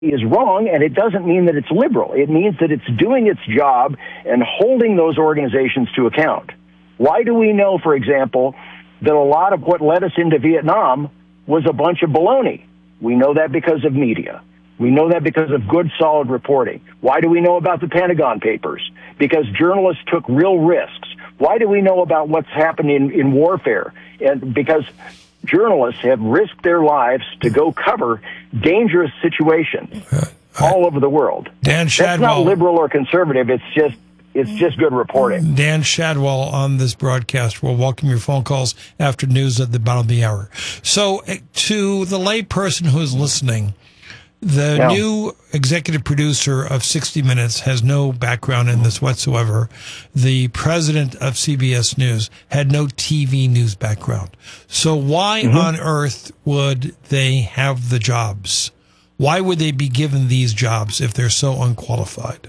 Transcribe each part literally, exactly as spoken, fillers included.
is wrong, and it doesn't mean that it's liberal. It means that it's doing its job and holding those organizations to account. Why do we know, for example, that a lot of what led us into Vietnam was a bunch of baloney? We know that because of media. We know that because of good, solid reporting. Why do we know about the Pentagon Papers? Because journalists took real risks. Why do we know about what's happened in, in warfare? And because journalists have risked their lives to go cover dangerous situations uh, all over the world. Dan Shadwell. That's not liberal or conservative. It's just it's just good reporting. Dan Shadwell on this broadcast. We'll welcome your phone calls after news at the bottom of the hour. So to the lay person who is listening, the yeah. new executive producer of sixty minutes has no background in this whatsoever. The president of C B S News had no T V news background. So why mm-hmm. on earth would they have the jobs? Why would they be given these jobs if they're so unqualified?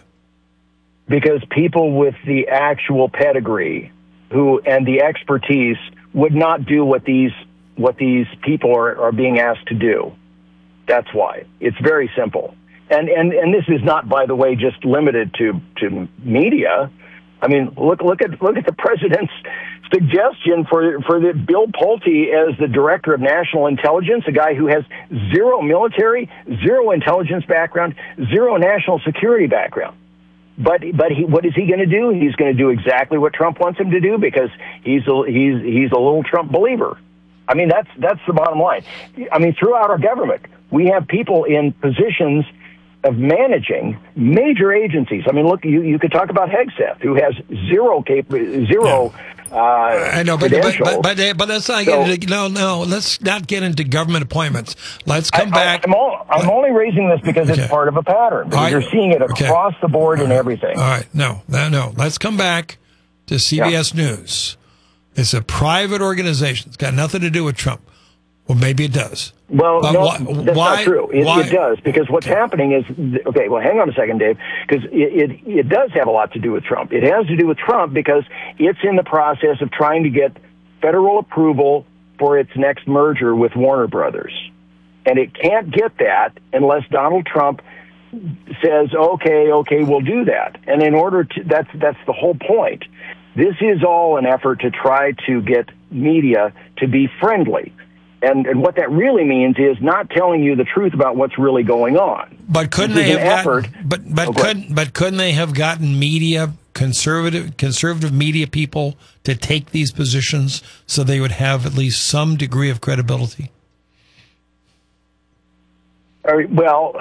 Because people with the actual pedigree who and the expertise would not do what these what these people are, are being asked to do. That's why. It's very simple. And, and and this is not, by the way, just limited to, to media. I mean, look look at look at the president's suggestion for for the Bill Pulte as the director of national intelligence, a guy who has zero military, zero intelligence background, zero national security background. But but he, what is he going to do? He's going to do exactly what Trump wants him to do because he's a, he's he's a little Trump believer. I mean, that's that's the bottom line. I mean, throughout our government, we have people in positions of managing major agencies. I mean, look, you, you could talk about Hegseth, who has zero cap- zero uh, I know, but but but, but, but let's not so, get into, no no. Let's not get into government appointments. Let's come I, back. I'm, all, I'm only raising this because okay. it's part of a pattern. Because right. You're seeing it across okay. the board all and right. everything. All right, no, no, no. Let's come back to C B S yeah. News. It's a private organization. It's got nothing to do with Trump. Well, maybe it does. Well, uh, no, why, that's why, not true. It, it does, because what's okay. happening is, okay, well, hang on a second, Dave, because it, it, it does have a lot to do with Trump. It has to do with Trump because it's in the process of trying to get federal approval for its next merger with Warner Brothers. And it can't get that unless Donald Trump says, okay, okay, we'll do that. And in order to, that's, that's the whole point. This is all an effort to try to get media to be friendly. And, and what that really means is not telling you the truth about what's really going on. But couldn't they have effort, gotten, but but oh, couldn't but couldn't they have gotten media conservative conservative media people to take these positions so they would have at least some degree of credibility? Uh, well,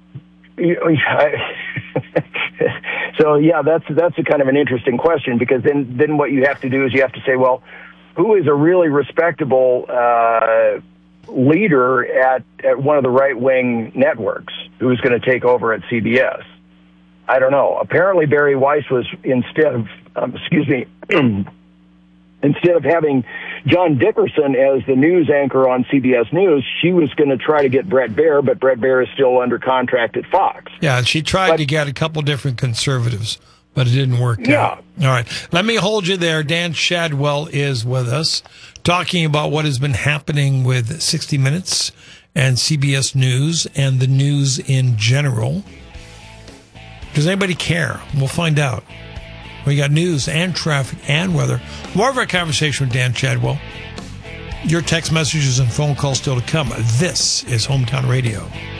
so yeah, that's that's a kind of an interesting question, because then then what you have to do is you have to say, well, who is a really respectable uh, leader at, at one of the right-wing networks who's going to take over at C B S? I don't know. Apparently, Barry Weiss was, instead of, um, excuse me, instead of having John Dickerson as the news anchor on C B S News, she was going to try to get Bret Baier, but Bret Baier is still under contract at Fox. Yeah, she tried but, to get a couple different conservatives, but it didn't work yeah. out. All right. Let me hold you there. Dan Shadwell is with us talking about what has been happening with sixty minutes and C B S News and the news in general. Does anybody care? We'll find out. We got news and traffic and weather. More of our conversation with Dan Shadwell. Your text messages and phone calls still to come. This is Hometown Radio.